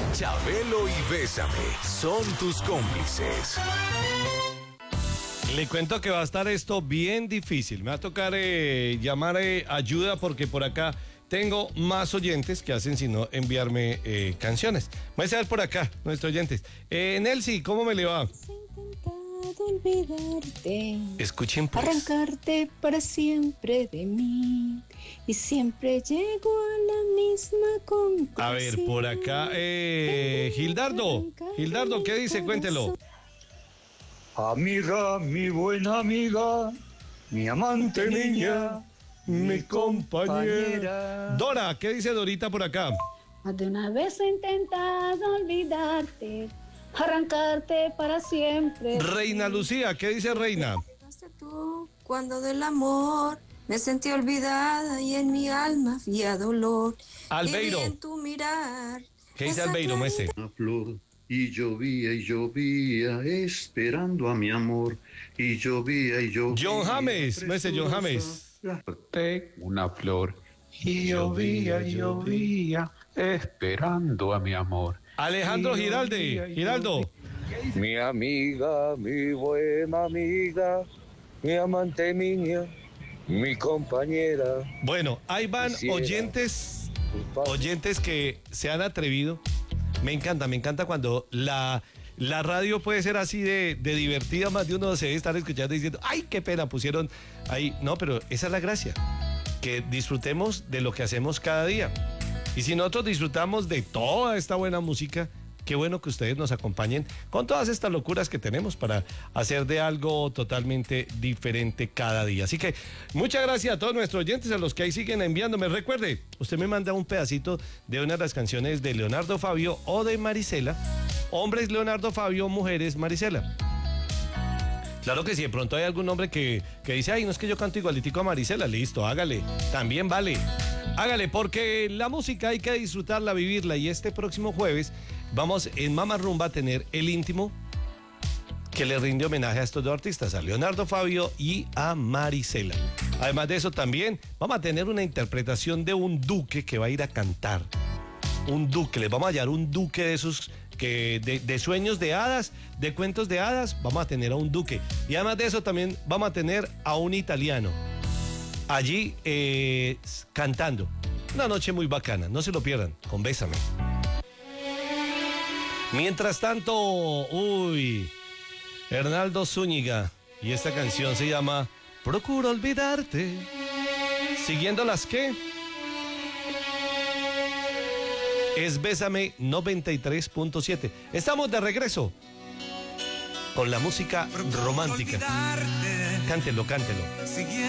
Chabelo y Bésame son tus cómplices. Le cuento que va a estar esto bien difícil. Me va a tocar llamar ayuda porque por acá tengo más oyentes que hacen sino enviarme canciones. Voy a ver por acá, nuestros oyentes. Nelcy, ¿cómo me le va? Olvidarte, Escuchen pues. arrancarte para siempre de mí y siempre llego a la misma conclusión. A ver, por acá, Gildardo, ¿qué dice? Cuéntelo. Amiga, mi buena amiga, mi amante niña, mi compañera. Dora, ¿qué dice Dorita por acá? Más de una vez he intentado olvidarte, arrancarte para siempre. Reina Lucía, ¿qué dice Reina? Llegaste tú cuando del amor me sentí olvidada y en mi alma había dolor. Albeiro. Y vi en tu mirar. ¿Qué dice Albeiro, Mese? Una flor y llovía esperando a mi amor y llovía. John James, Mese, John James. Una flor y llovía esperando a mi amor. Alejandro Giraldo. Mi amiga, mi buena amiga, mi amante niña, mi compañera. Bueno, ahí van Quisiera. oyentes que se han atrevido. Me encanta cuando la radio puede ser así de divertida, más de uno se debe estar escuchando diciendo, ay, qué pena, pusieron ahí. No, pero esa es la gracia, que disfrutemos de lo que hacemos cada día. Y si nosotros disfrutamos de toda esta buena música, qué bueno que ustedes nos acompañen con todas estas locuras que tenemos para hacer de algo totalmente diferente cada día. Así que muchas gracias a todos nuestros oyentes, a los que ahí siguen enviándome. Recuerde, usted me manda un pedacito de una de las canciones de Leonardo Fabio o de Marisela. Hombres Leonardo Fabio, mujeres Marisela. Claro que si de pronto hay algún hombre que dice, ay, no es que yo canto igualitico a Marisela, listo, hágale, también vale. Hágale, porque la música hay que disfrutarla, vivirla. Y este próximo jueves vamos en Mama Rumba a tener el íntimo que le rinde homenaje a estos dos artistas, a Leonardo Fabio y a Marisela. Además de eso también vamos a tener una interpretación de un duque que va a ir a cantar. Un duque, les vamos a hallar un duque de esos que de sueños de hadas, de cuentos de hadas, vamos a tener a un duque. Y además de eso también vamos a tener a un italiano allí cantando. Una noche muy bacana, no se lo pierdan, con Bésame. Mientras tanto, Hernaldo Zúñiga, y esta canción se llama Procuro olvidarte. Siguiendo las que es Bésame 93.7. Estamos de regreso con la música romántica. Cántelo.